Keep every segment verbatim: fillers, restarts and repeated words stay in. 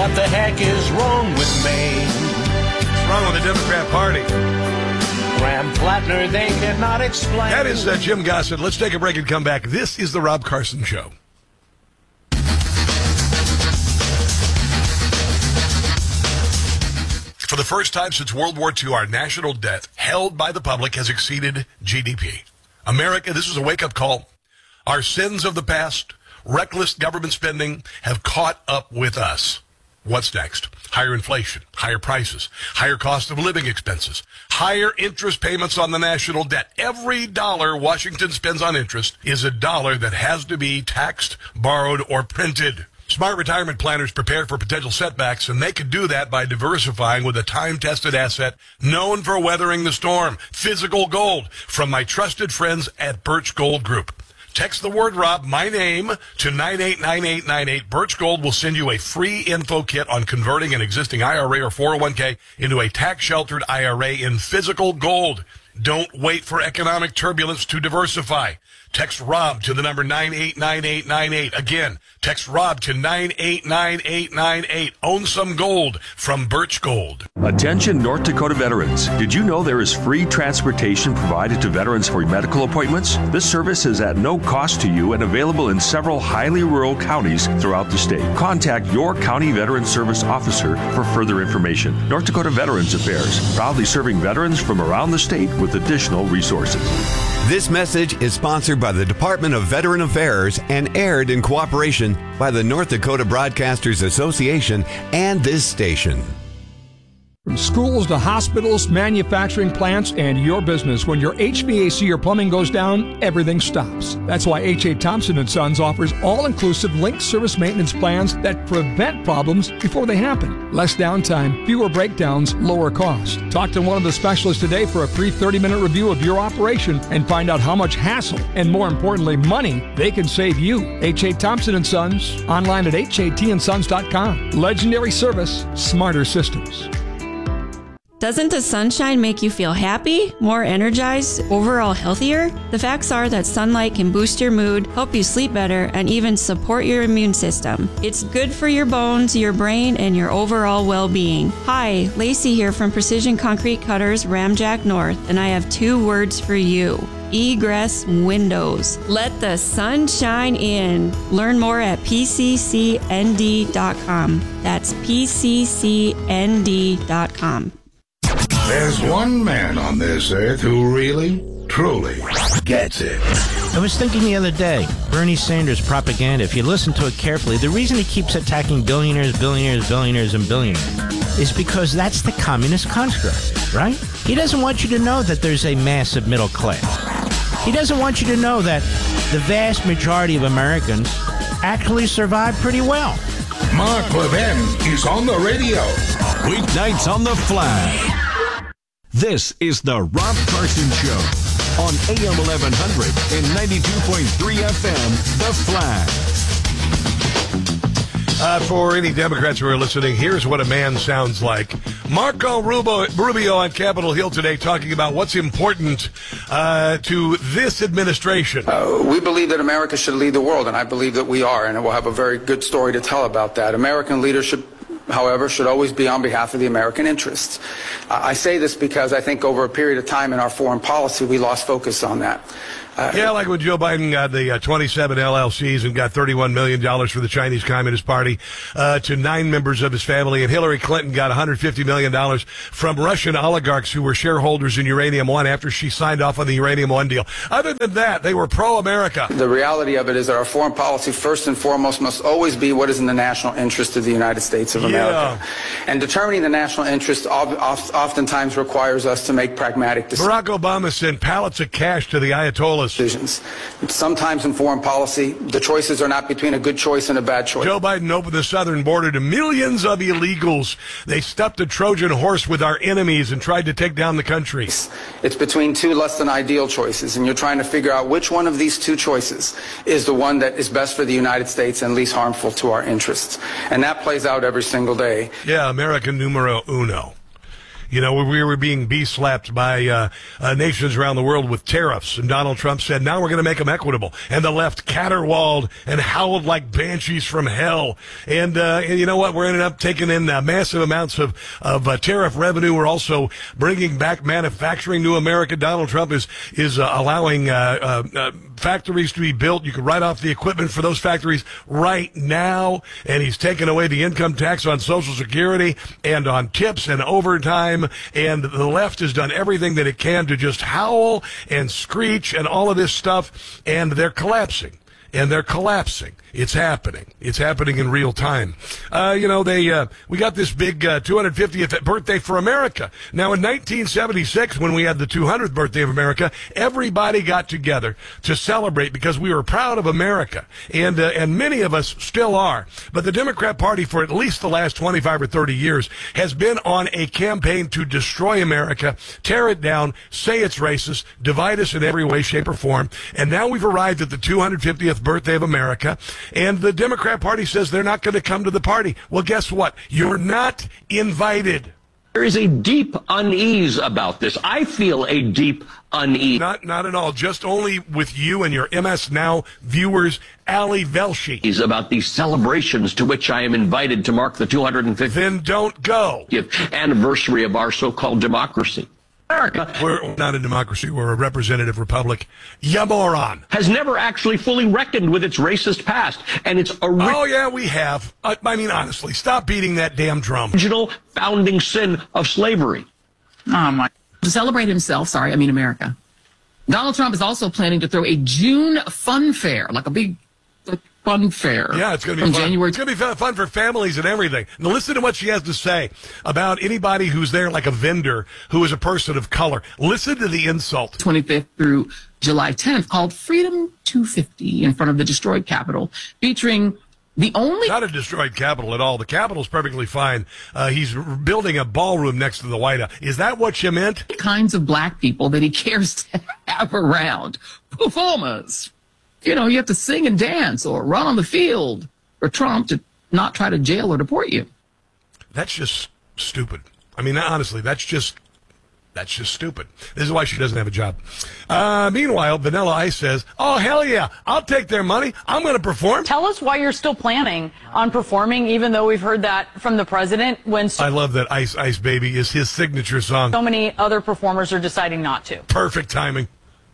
What the heck is wrong with Maine? What's wrong with the Democrat Party? Graham Flatner, they cannot explain. That is uh, Jim Gossett. Let's take a break and come back. This is the Rob Carson Show. For the first time since World War Two, our national debt held by the public has exceeded G D P. America, this is a wake-up call. Our sins of the past, reckless government spending, have caught up with us. What's next? Higher inflation, higher prices, higher cost of living expenses, higher interest payments on the national debt. Every dollar Washington spends on interest is a dollar that has to be taxed, borrowed, or printed. Smart retirement planners prepare for potential setbacks, and they can do that by diversifying with a time-tested asset known for weathering the storm, physical gold, from my trusted friends at Birch Gold Group. Text the word Rob, my name, to nine eight nine eight nine eight. Birch Gold will send you a free info kit on converting an existing I R A or four oh one k into a tax-sheltered I R A in physical gold. Don't wait for economic turbulence to diversify. Text Rob to the number nine eight nine eight nine eight. Again, text Rob to nine eight nine eight nine eight. Own some gold from Birch Gold. Attention North Dakota veterans. Did you know there is free transportation provided to veterans for medical appointments? This service is at no cost to you and available in several highly rural counties throughout the state. Contact your county veteran service officer for further information. North Dakota Veterans Affairs, proudly serving veterans from around the state with additional resources. This message is sponsored by the Department of Veteran Affairs and aired in cooperation by the North Dakota Broadcasters Association and this station. From schools to hospitals, manufacturing plants, and your business, when your H V A C or plumbing goes down, everything stops. That's why H A. Thompson and Sons offers all-inclusive linked service maintenance plans that prevent problems before they happen. Less downtime, fewer breakdowns, lower cost. Talk to one of the specialists today for a free thirty-minute review of your operation and find out how much hassle and, more importantly, money they can save you. H A. Thompson and Sons, online at H A T and sons dot com. Legendary service, smarter systems. Doesn't the sunshine make you feel happy, more energized, overall healthier? The facts are that sunlight can boost your mood, help you sleep better, and even support your immune system. It's good for your bones, your brain, and your overall well-being. Hi, Lacey here from Precision Concrete Cutters, Ramjack North, and I have two words for you. Egress windows. Let the sun shine in. Learn more at P C C N D dot com. That's P C C N D dot com. There's one man on this earth who really, truly gets it. I was thinking the other day, Bernie Sanders propaganda, if you listen to it carefully, the reason he keeps attacking billionaires, billionaires, billionaires, and billionaires is because that's the communist construct, right? He doesn't want you to know that there's a massive middle class. He doesn't want you to know that the vast majority of Americans actually survive pretty well. Mark Levin is on the radio. Weeknights on the Flag. This is the Rob Carson Show on A M eleven hundred and ninety-two point three F M, The Flag. Uh, for any Democrats who are listening, here's what a man sounds like. Marco Rubio, Rubio on Capitol Hill today talking about what's important uh, to this administration. Uh, we believe that America should lead the world, and I believe that we are, and we'll have a very good story to tell about that. American leadership, however, should always be on behalf of the American interests. Uh, I say this because I think over a period of time in our foreign policy, we lost focus on that. Uh, yeah, like when Joe Biden got the uh, twenty-seven L L Cs and got thirty-one million dollars for the Chinese Communist Party uh, to nine members of his family, and Hillary Clinton got one hundred fifty million dollars from Russian oligarchs who were shareholders in Uranium One after she signed off on the Uranium One deal. Other than that, they were pro-America. The reality of it is that our foreign policy, first and foremost, must always be what is in the national interest of the United States of America. Yeah. And determining the national interest oftentimes requires us to make pragmatic decisions. Barack Obama sent pallets of cash to the Ayatollahs. Decisions. Sometimes in foreign policy, the choices are not between a good choice and a bad choice. Joe Biden opened the southern border to millions of illegals. They stuffed a Trojan horse with our enemies and tried to take down the country. It's between two less than ideal choices, and you're trying to figure out which one of these two choices is the one that is best for the United States and least harmful to our interests. And that plays out every single day. Yeah, American numero uno. You know, we were being bee-slapped by uh, uh, nations around the world with tariffs, and Donald Trump said, now we're going to make them equitable. And the left caterwauled and howled like banshees from hell. And, uh, and you know what? We're ending up taking in uh, massive amounts of, of uh, tariff revenue. We're also bringing back manufacturing to America. Donald Trump is, is uh, allowing uh, uh, uh, factories to be built. You can write off the equipment for those factories right now. And he's taken away the income tax on Social Security and on tips and overtime. And the left has done everything that it can to just howl and screech and all of this stuff, and they're collapsing. And they're collapsing. It's happening. It's happening in real time. Uh, you know, they uh, we got this big uh, two hundred fiftieth birthday for America. Now, in nineteen seventy-six, when we had the two hundredth birthday of America, everybody got together to celebrate because we were proud of America, and uh, and many of us still are. But the Democrat Party, for at least the last twenty-five or thirty years, has been on a campaign to destroy America, tear it down, say it's racist, divide us in every way, shape, or form. And now we've arrived at the two hundred fiftieth birthday of America. And the Democrat Party says they're not going to come to the party. Well, guess what? You're not invited. There is a deep unease about this. I feel a deep unease. Not not at all. Just only with you and your M S Now viewers, Ali Velshi. Is about these celebrations to which I am invited to mark the two hundred fiftieth Then don't go. anniversary of our so-called democracy. America We're not a democracy. We're a representative republic. Ya moron. Has never actually fully reckoned with its racist past and its ori- Oh, yeah, we have. Uh, I mean, honestly, stop beating that damn drum. original founding sin of slavery. Oh, my. To celebrate himself, sorry, I mean America, Donald Trump is also planning to throw a June fun fair, like a big like, fun fair. Yeah, it's going to be from fun. January. It's going to be fun for families and everything. Now, listen to what she has to say about anybody who's there, like a vendor who is a person of color. Listen to the insult. twenty-fifth through July tenth, called Freedom two fifty in front of the destroyed Capitol, featuring the only... Not a destroyed Capitol at all. The Capitol's perfectly fine. Uh, he's building a ballroom next to the White House. Is that what you meant? kinds of black people that he cares to have around. Performers. You know, you have to sing and dance or run on the field for Trump to not try to jail or deport you. That's just stupid. I mean, honestly, that's just that's just stupid. This is why she doesn't have a job. Uh, meanwhile, Vanilla Ice says, oh, hell yeah, I'll take their money. I'm going to perform. Tell us why you're still planning on performing, even though we've heard that from the president when so I love that Ice Ice Baby is his signature song. so many other performers are deciding not to. Perfect timing.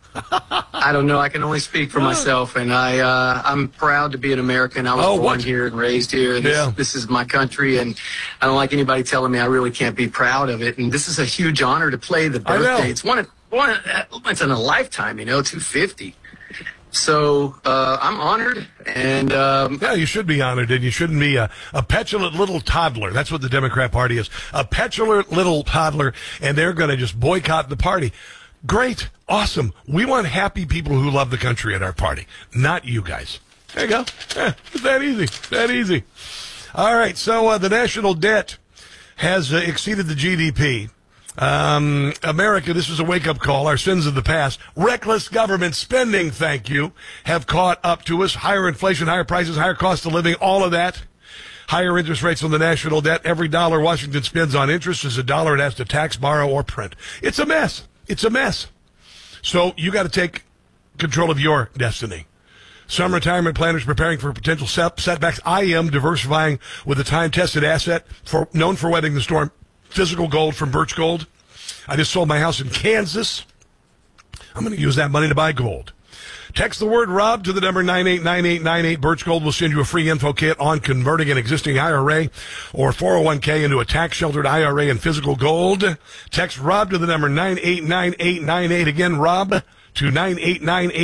I don't know. I can only speak for myself, and I, uh, I'm proud to be an American. I was Oh, born what? here and raised here. And this, Yeah. this is my country, and I don't like anybody telling me I really can't be proud of it. And this is a huge honor to play the I know. birthday. It's one, one once in a lifetime, you know, two fifty. So uh, I'm honored, and um, Yeah, you should be honored, and you shouldn't be a, a petulant little toddler. That's what the Democrat Party is. A petulant little toddler, and they're going to just boycott the party. Great. Awesome. We want happy people who love the country at our party, not you guys. There you go. Eh, it's that easy. That easy. All right, so uh, the national debt has uh, exceeded the G D P. Um, America, this is a wake-up call. Our sins of the past, reckless government spending, thank you, have caught up to us. Higher inflation, higher prices, higher cost of living, all of that. Higher interest rates on the national debt. Every dollar Washington spends on interest is a dollar it has to tax, borrow, or print. It's a mess. It's a mess. So you got to take control of your destiny. Some retirement planners preparing for potential set- setbacks. I am diversifying with a time-tested asset for known for weathering the storm. Physical gold from Birch Gold. I just sold my house in Kansas. I'm going to use that money to buy gold. Text the word Rob to the number nine eight nine eight nine eight. Birch Gold will send you a free info kit on converting an existing I R A or four oh one k into a tax-sheltered I R A in physical gold. Text Rob to the number nine eight nine eight nine eight. Again, Rob to nine eight nine eight.